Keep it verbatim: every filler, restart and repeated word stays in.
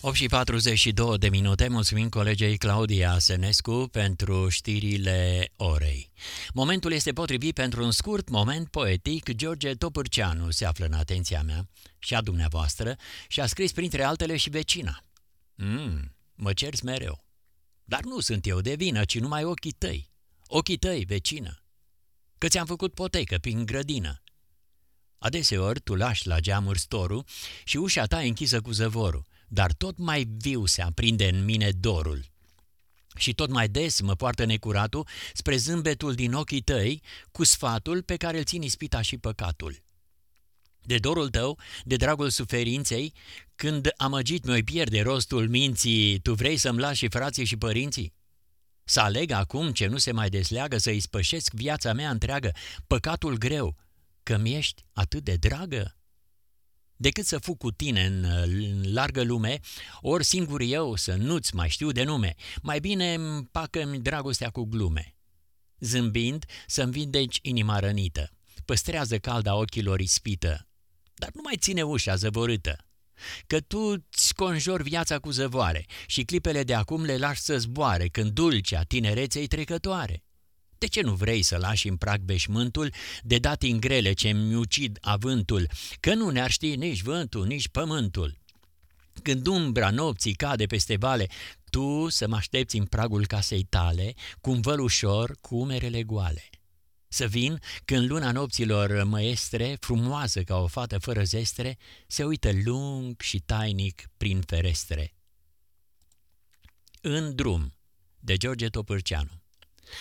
opt și patruzeci și două de minute, mulțumim colegei Claudia Senescu pentru știrile orei. Momentul este potrivit pentru un scurt moment poetic. George Topârceanu se află în atenția mea și a dumneavoastră și a scris printre altele și Vecina. Mm, mă cerți mereu, dar nu sunt eu de vină, ci numai ochii tăi. Ochii tăi, vecină, că ți-am făcut potecă prin grădină. Adeseori tu lași la geamuri storul și ușa ta e închisă cu zăvorul, dar tot mai viu se aprinde în mine dorul. Și tot mai des mă poartă necuratul spre zâmbetul din ochii tăi, cu sfatul pe care îl țin ispita și păcatul. De dorul tău, de dragul suferinței, când amăgit mi-o pierde rostul minții, tu vrei să-mi lași și frații și părinții? Să aleg acum ce nu se mai desleagă, să-i spășesc viața mea întreagă, păcatul greu, că mi-ești atât de dragă? Decât să fug cu tine în, în largă lume, ori singur eu să nu-ți mai știu de nume, mai bine împacă-mi dragostea cu glume. Zâmbind să-mi vindeci inima rănită, păstrează calda ochilor ispită, dar nu mai ține ușa zăvorâtă, că tu-ți conjori viața cu zăvoare și clipele de acum le lași să zboare când dulcea tinereței trecătoare. De ce nu vrei să lași în prag veșmântul de dat în grele ce-mi ucid avântul, că nu ne-ar ști nici vântul, nici pământul? Când umbra nopții cade peste vale, tu să mă aștepți în pragul casei tale, cu un văl ușor, cu umerele goale. Să vin când luna nopților măestre, frumoasă ca o fată fără zestre, se uită lung și tainic prin ferestre. În drum, de George Topârceanu.